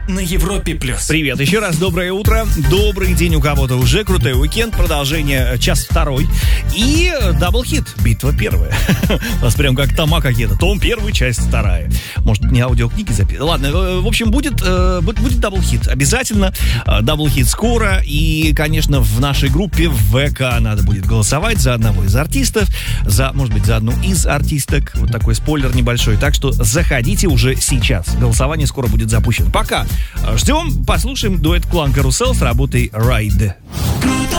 на Европе+. Привет, еще раз доброе утро. Добрый день у кого-то уже. Крутой уикенд. Продолжение час второй. И даблхит. Битва первая. У нас прям как тома какие-то. Том первый, часть вторая. Может, не аудиокниги записаны. Ладно, в общем, будет даблхит. Обязательно. Даблхит скоро. И, конечно, в нашей группе в ВК надо будет голосовать за одного из артистов. Может быть, за одну из артисток. Вот такой спойлер небольшой. Так что заходите уже сейчас. Голосование скоро будет запущено. Пока. Ждем, послушаем дуэт Клан Карусел с работой Ride.